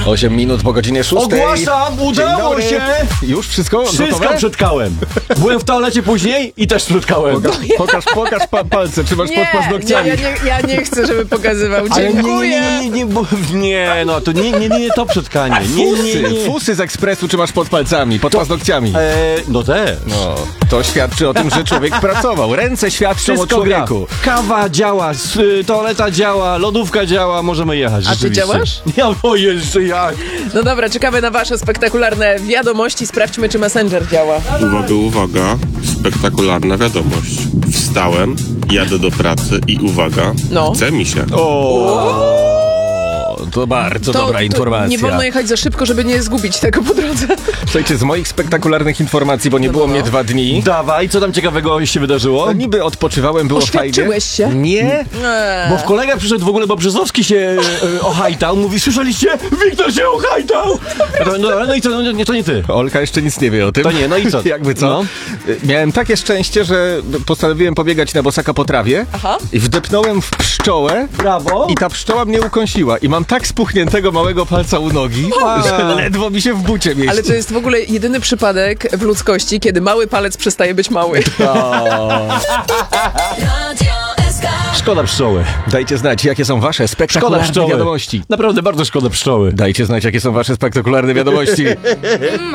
8 minut po godzinie 6. Ogłaszam, udało się! Już wszystko Wszystko gotowe? przetkałem. Byłem w toalecie później i też przetkałem. Pokaż palce, czy masz pod paznokciami. Ja nie chcę, żeby pokazywał. Ale Dziękuję. nie, no to nie to przetkanie. Nie. Fusy z ekspresu, czy masz pod palcami, pod paznokciami. No też. No, to świadczy o tym, że człowiek pracował. Ręce świadczą Wszystko o człowieku. gra. Kawa działa, toaleta działa, lodówka działa, możemy jechać. A ty rzeczywiście. działasz? Ja, o jeszcze jak. No dobra, czekamy na wasze spektakularne wiadomości. Sprawdźmy, czy Messenger działa. Uwaga, spektakularna wiadomość. Wstałem, jadę do pracy i uwaga, No. chce mi się. To bardzo dobra informacja. Nie wolno jechać za szybko, żeby nie zgubić tego po drodze. Słuchajcie, z moich spektakularnych informacji, bo nie było mnie 2 dni. Dawaj, co tam ciekawego się wydarzyło? No, niby odpoczywałem, było fajnie. Oświadczyłeś się? Nie. Bo w kolega przyszedł w ogóle, bo Brzezowski się ohajtał. Mówi, słyszeliście? Wiktor się ohajtał! No i co, to nie ty. Olka jeszcze nic nie wie o tym. To nie, no i co? Jakby co? No. Miałem takie szczęście, że postanowiłem pobiegać na bosaka po trawie. Aha. I wdepnąłem w pszczołę. Brawo. I ta pszczoła mnie ukąsiła. I mam tak spuchniętego małego palca u nogi, że ledwo mi się w bucie mieści. Ale to jest w ogóle jedyny przypadek w ludzkości, kiedy mały palec przestaje być mały. Szkoda pszczoły. Dajcie znać, jakie są wasze Szkoda spektakularne pszczoły. wiadomości. Naprawdę bardzo szkoda pszczoły. Dajcie znać, jakie są wasze spektakularne wiadomości.